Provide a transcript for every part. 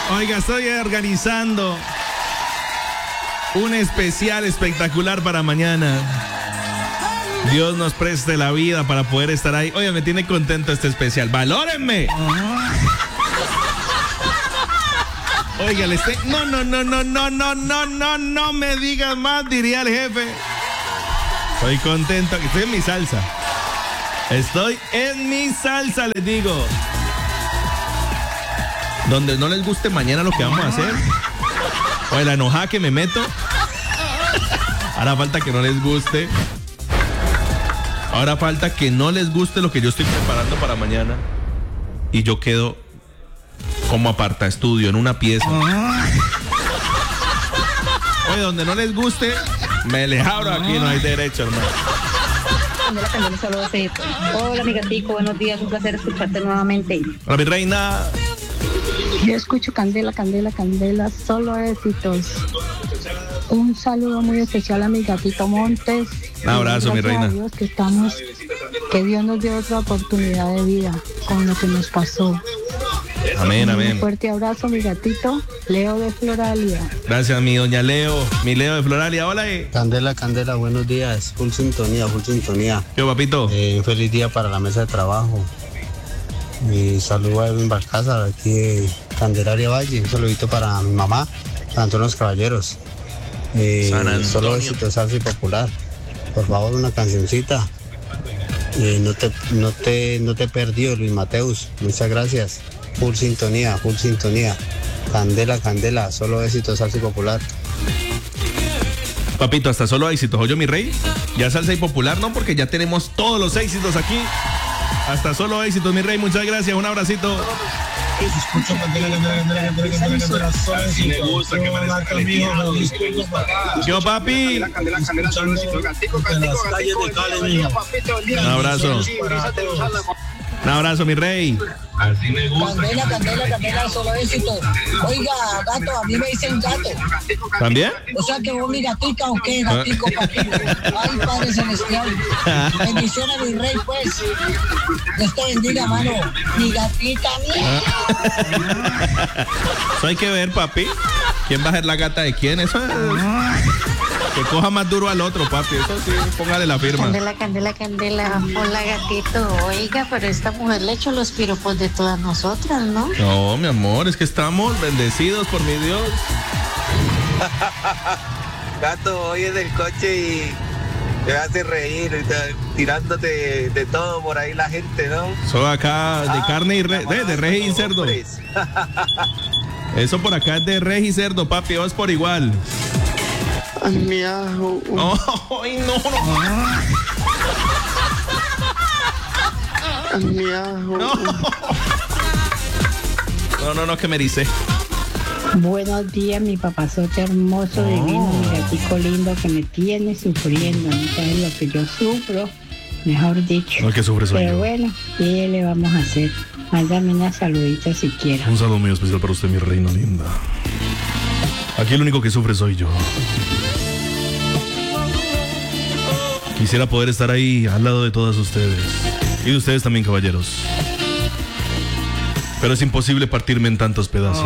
Oiga, estoy organizando un especial espectacular para mañana. Dios nos preste la vida para poder estar ahí. Oiga, me tiene contento este especial. ¡Valórenme! Oiga, no me digas más, diría el jefe. Estoy contento. Estoy en mi salsa. Estoy en mi salsa, les digo. Donde no les guste mañana lo que vamos a hacer. Oye, la enojada que me meto. Ahora falta que no les guste. Ahora falta que no les guste lo que yo estoy preparando para mañana. Y yo quedo como aparta estudio en una pieza. Oye, donde no les guste, me les abro aquí, no hay derecho, hermano. Hola, mi gatico, buenos días, un placer escucharte nuevamente. Hola, mi reina. Yo escucho Candela, Candela, Candela, solo éxitos. Un saludo muy especial a mi gatito Montes. Un abrazo, mi reina. Dios, que Dios nos dio otra oportunidad de vida con lo que nos pasó. Amén, amén. Un fuerte abrazo, mi gatito, Leo de Floralia. Gracias, mi doña Leo, mi Leo de Floralia. Hola. Candela, Candela, buenos días. Full sintonía, full sintonía. Yo, papito. Un feliz día para la mesa de trabajo. Y saludo a Edwin Balcázar, aquí de Candelaria Valle. Un saludito para mi mamá, San Antonio los Caballeros. Solo éxito, salsa y popular. Por favor, una cancioncita. No te perdió, Luis Mateus. Muchas gracias. Full sintonía, full sintonía. Candela, Candela, solo éxito, salsa y popular. Papito, hasta solo éxitos. Oye, mi rey, ya salsa y popular, ¿no? Porque ya tenemos todos los éxitos aquí. Hasta solo éxitos, mi rey. Muchas gracias. Un abracito. Escucho Candela, Así me gusta que parezca conmigo. Yo, papi. Un abrazo. Un abrazo, mi rey. Así me gusta. Candela, solo éxito. Oiga, gato, a mí me dicen gato. ¿También? O sea que vos mi gatica o qué, gatico, papi. Ay, Padre Celestial. Bendiciones, mi rey, pues. Dios te bendiga, mano. Mi gatita, Eso hay que ver, papi. ¿Quién va a ser la gata de quién? Eso es... Que coja más duro al otro, papi. Eso sí, póngale la firma. Candela. Hola, gatito. Oiga, pero esta mujer le echó los piropos de todas nosotras, ¿no? No, mi amor, es que estamos bendecidos por mi Dios. Gato, hoy en el coche y te hace reír, tirándote de todo por ahí la gente, ¿no? Eso acá de carne y de res y cerdo. Eso por acá es de res y cerdo, papi. Vas por igual. Mi ajo. Ay, no. Mi ajo. No, que me erice. Buenos días, mi papazote hermoso, divino, mi gatico lindo que me tiene sufriendo. No sabes lo que yo sufro, mejor dicho. No, el que sufre soy Pero yo. bueno, ¿qué le vamos a hacer? Mándame una saludita si quiera. Un saludo muy especial para usted, mi reina linda. Aquí el único que sufre soy yo. Quisiera poder estar ahí al lado de todas ustedes. Y de ustedes también, caballeros. Pero es imposible partirme en tantos pedazos.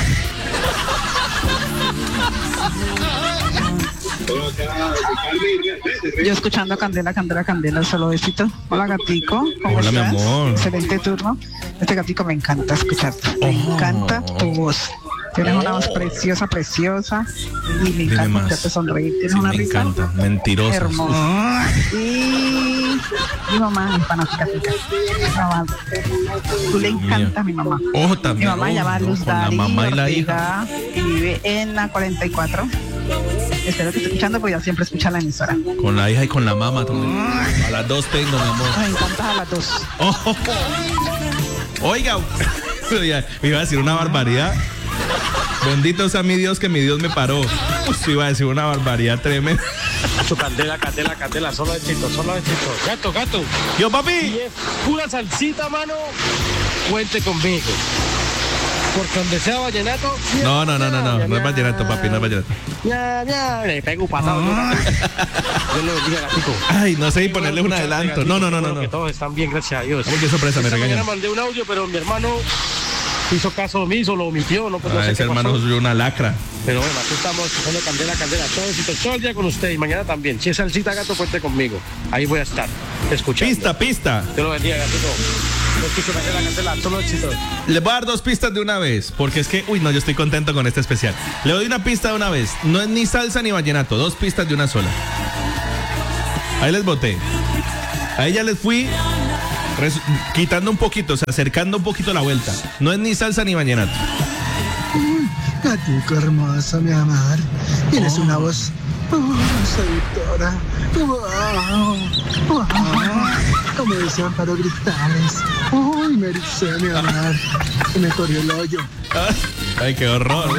Yo escuchando Candela, solo éxito. Hola, gatico. ¿Cómo Hola, mi estás? amor. Excelente turno. Este gatico me encanta escucharte. Me encanta tu voz. Tienes una voz preciosa. Y me encanta hacerte sonreír. Tienes una Me risa encanta, mentirosa. hermosa. Y mi mamá es fanática. Mamá, tú le encanta a mi mamá. Ojo, también. Mi mamá llama Luz con la Dari mamá y la Ortega, hija. y vive en la 44. Espero que esté escuchando, porque ya siempre escucha la emisora. Con la hija y con la mamá también. A las dos tengo, mi amor. Me encanta a las dos. Oh. Oiga, me iba a decir una barbaridad. Bendito sea mi Dios, que mi Dios me paró. Pues iba a decir una barbaridad tremenda. Candela, solo éxito. Gato. Yo, papi. Y es pura salsita, mano. Cuente conmigo. Porque donde sea vallenato. No es vallenato, papi, no es vallenato. Ya, le pego un patado. Yo le bendiga, gatico. Ay, no sé, y ponerle un adelanto. No. Que todos están bien, gracias a Dios. ¿Cómo que sorpresa me Esta regañan? mañana mandé un audio, pero mi hermano hizo caso omiso, lo omitió, no, pues no sé ese qué hermano pasó. es una lacra. Pero bueno, aquí estamos escuchando Candela, todo el día con usted y mañana también. Si es salsita, gato, cuente conmigo. Ahí voy a estar, escuchando. Pista. Dios lo bendiga, gatito. Lo escucho, Candela, solo éxito. Le voy a dar 2 pistas de una vez, porque es que, yo estoy contento con este especial. Le doy una pista de una vez. No es ni salsa ni vallenato, 2 pistas de una sola. Ahí les boté. Ahí ya les fui quitando un poquito, o sea, acercando un poquito la vuelta. No es ni salsa ni vallenato. Gatico hermoso, mi amor. Tienes una voz seductora. Como dice Amparo Cristales. Uy, me ericé, mi amor. Se me corrió el hoyo. Ay, qué horror.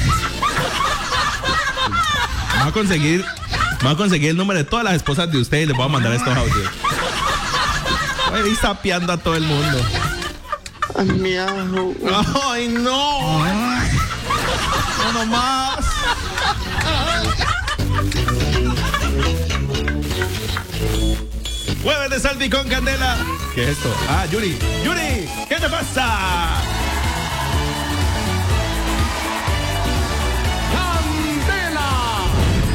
Vamos a conseguir el número de todas las esposas de ustedes y les voy a mandar estos audios. Voy a ir sapeando a todo el mundo. Miau. ¡Ay, no! ¡No más! Jueves de Salvi con Candela. ¿Qué es esto? Yuri, ¿qué te pasa?